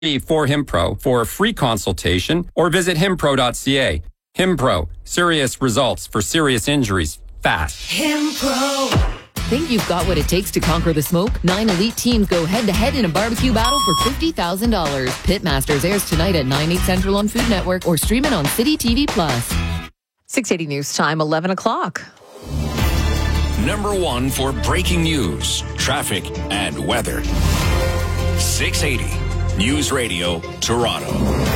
for HimPro for a free consultation or visit himpro.ca. HimPro, serious results for serious injuries, fast. HimPro. Think you've got what it takes to conquer the smoke? 9 elite teams go head-to-head in a barbecue battle for $50,000. Pitmasters airs tonight at 9, 8 Central on Food Network or stream it on City TV+. 680 News Time, 11 o'clock. Number one for breaking news, traffic, and weather. 680 News Radio, Toronto.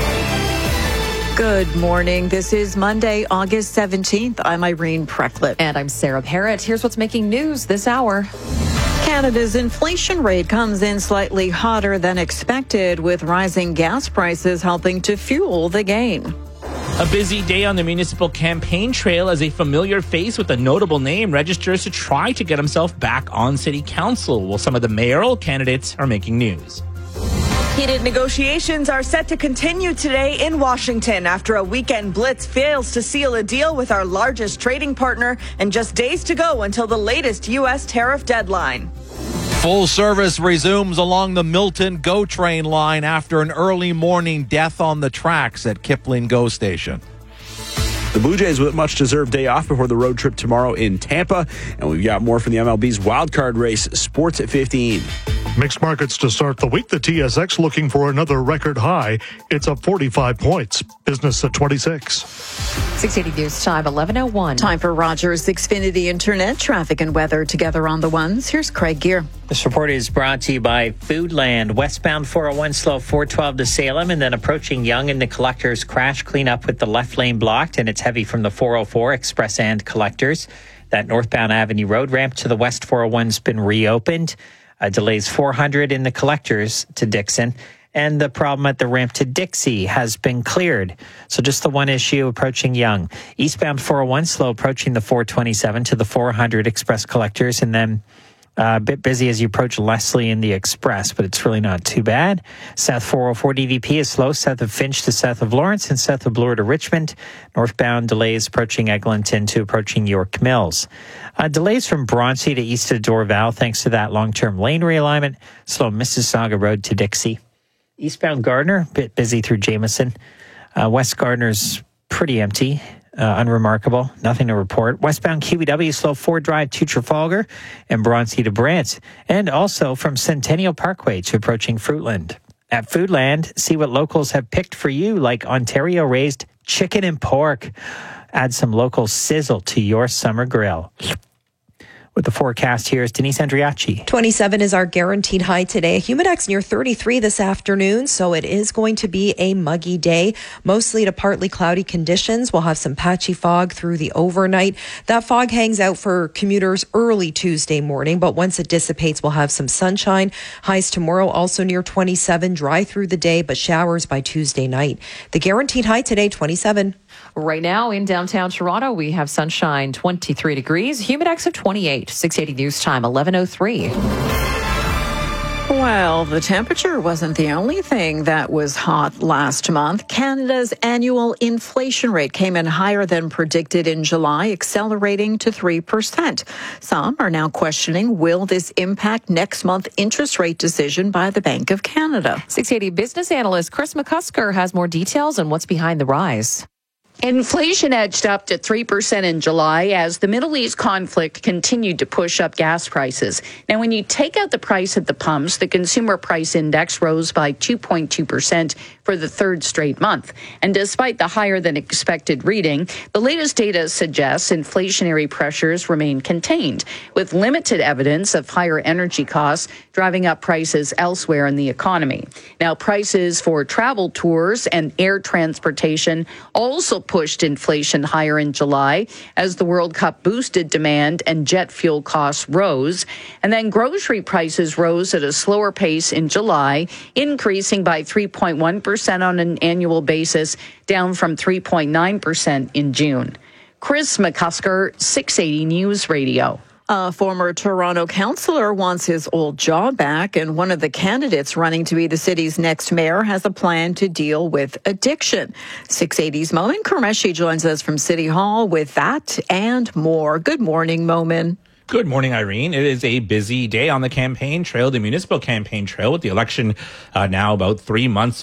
Good morning. This is Monday, August 17th. I'm Irene Precklett. And I'm Sarah Parrott. Here's what's making news this hour. Canada's inflation rate comes in slightly hotter than expected, with rising gas prices helping to fuel the gain. A busy day on the municipal campaign trail as a familiar face with a notable name registers to try to get himself back on city council, while some of the mayoral candidates are making news. Heated negotiations are set to continue today in Washington after a weekend blitz fails to seal a deal with our largest trading partner and just days to go until the latest U.S. tariff deadline. Full service resumes along the Milton GO train line after an early morning death on the tracks at Kipling GO Station. The Blue Jays with a much-deserved day off before the road trip tomorrow in Tampa. And we've got more from the MLB's wildcard race, Sports at 15. Mixed markets to start the week. The TSX looking for another record high. It's up 45 points. Business at 26. 680 News Time, 11:01. Time for Rogers Xfinity Internet traffic and weather together on the ones. Here's Craig Gear. This report is brought to you by Foodland. Westbound 401 slow 412 to Salem, and then approaching Yonge and the Collectors. Crash cleanup with the left lane blocked, and it's heavy from the 404 Express and Collectors. That northbound Avenue Road ramp to the West 401's been reopened. Delays 400 in the Collectors to Dixon. And the problem at the ramp to Dixie has been cleared. So just the one issue approaching Yonge. Eastbound 401 slow approaching the 427 to the 400 Express Collectors, and then a bit busy as you approach Leslie in the Express, but it's really not too bad. South 404 DVP is slow, south of Finch to south of Lawrence and south of Bloor to Richmond. Northbound delays approaching Eglinton to approaching York Mills. Delays from Bronte to east of Dorval thanks to that long-term lane realignment. Slow Mississauga Road to Dixie. Eastbound Gardner, a bit busy through Jameson. West Gardner's pretty empty. Unremarkable. Nothing to report. Westbound QEW slow Ford Drive to Trafalgar and Bronte to Brant. And also from Centennial Parkway to approaching Fruitland. At Foodland, see what locals have picked for you, like Ontario-raised chicken and pork. Add some local sizzle to your summer grill. With the forecast, here's Denise Andriachi. 27 is our guaranteed high today. Humidex near 33 this afternoon, so it is going to be a muggy day. Mostly to partly cloudy conditions. We'll have some patchy fog through the overnight. That fog hangs out for commuters early Tuesday morning, but once it dissipates, we'll have some sunshine. Highs tomorrow also near 27, dry through the day, but showers by Tuesday night. The guaranteed high today, 27. Right now in downtown Toronto, we have sunshine, 23 degrees, humidex of 28. 680 News Time, 11:03. Well, the temperature wasn't the only thing that was hot last month. Canada's annual inflation rate came in higher than predicted in July, accelerating to 3%. Some are now questioning, will this impact next month's interest rate decision by the Bank of Canada? 680 business analyst Chris McCusker has more details on what's behind the rise. Inflation edged up to 3% in July as the Middle East conflict continued to push up gas prices. Now, when you take out the price at the pumps, the consumer price index rose by 2.2% for the third straight month. And despite the higher than expected reading, the latest data suggests inflationary pressures remain contained, with limited evidence of higher energy costs driving up prices elsewhere in the economy. Now, prices for travel tours and air transportation also pushed inflation higher in July as the World Cup boosted demand and jet fuel costs rose. And then grocery prices rose at a slower pace in July, increasing by 3.1% on an annual basis, down from 3.9% in June. Chris McCusker, 680 News Radio. A former Toronto councillor wants his old job back, and one of the candidates running to be the city's next mayor has a plan to deal with addiction. 680's Momin Qureshi joins us from City Hall with that and more. Good morning, Momin. Good morning, Irene. It is a busy day on the campaign trail, the municipal campaign trail, with the election now about 3 months